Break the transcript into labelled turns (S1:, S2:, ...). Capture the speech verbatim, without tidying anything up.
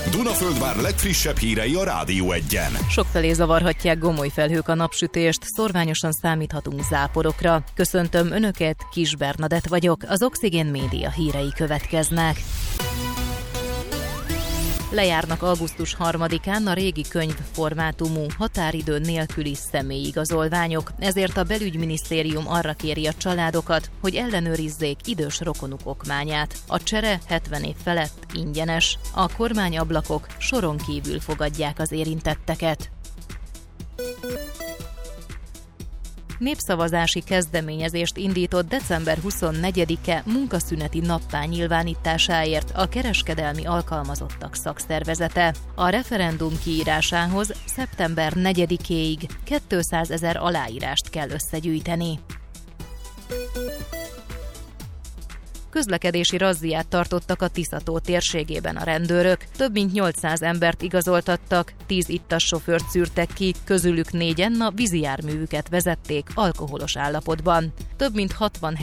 S1: Dunaföldvár legfrissebb hírei a Rádió Egyen.
S2: Sokfelé zavarhatják gomoly felhők a napsütést, szorványosan számíthatunk záporokra. Köszöntöm Önöket, Kis Bernadett vagyok, az Oxigén Média hírei következnek. Lejárnak augusztus harmadikán a régi könyvformátumú, határidő nélküli személyigazolványok, ezért a belügyminisztérium arra kéri a családokat, hogy ellenőrizzék idős rokonuk okmányát. A csere hetven év felett ingyenes, a kormányablakok soron kívül fogadják az érintetteket. Népszavazási kezdeményezést indított december huszonnegyedike munkaszüneti nappá nyilvánításáért a kereskedelmi alkalmazottak szakszervezete. A referendum kiírásához szeptember negyedikéig kétszázezer aláírást kell összegyűjteni. Közlekedési razziát tartottak a Tisza-tó térségében a rendőrök. Több mint nyolcszáz embert igazoltattak, tíz ittas sofőrt szűrtek ki, közülük négyen a vízijárművüket vezették alkoholos állapotban. Több mint hatvan